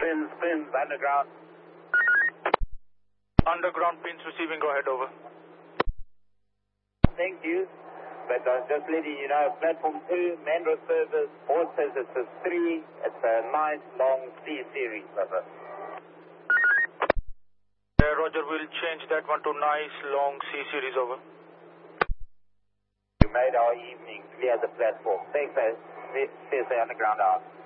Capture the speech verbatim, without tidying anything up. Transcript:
Pins, pins, underground. Underground pins receiving, go ahead, over. Thank you. But uh, just letting you know, platform two, Mandra service, board says it's a three, it's a nice long C series, over. Yeah, Roger, we'll change that one to nice long C series, over. You made our evening, clear the platform. Thanks, uh, C S A underground out.